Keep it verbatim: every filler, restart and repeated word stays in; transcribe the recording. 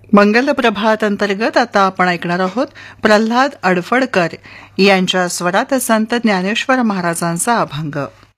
मंगल प्रभात अंतर्गत आता आपण ऐकणार आहोत प्रल्हाद अडफडकर यांच्या स्वरात संत ज्ञानेश्वर महाराजांचा अभंग.